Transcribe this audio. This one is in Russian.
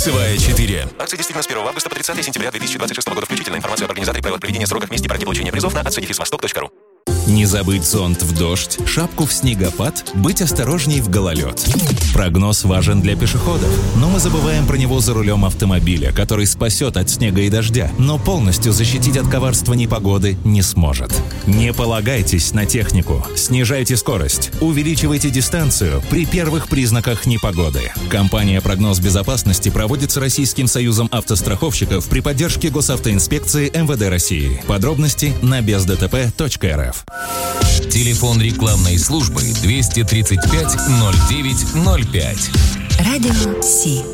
Кольцевая 4. Акция действительно с 1 августа по 30 сентября 2026 года включительно. Информацию об организаторе, правилах проведения, сроках, месте и порядке получения призов на acadefisvostok.ru. Не забыть зонт в дождь, шапку в снегопад, быть осторожней в гололед. Прогноз важен для пешеходов, но мы забываем про него за рулем автомобиля, который спасет от снега и дождя, но полностью защитить от коварства непогоды не сможет. Не полагайтесь на технику, снижайте скорость, увеличивайте дистанцию при первых признаках непогоды. Компания «Прогноз безопасности» проводится Российским союзом автостраховщиков при поддержке Госавтоинспекции МВД России. Подробности на бездтп.рф. Телефон рекламной службы 235 09 05. Радио Си.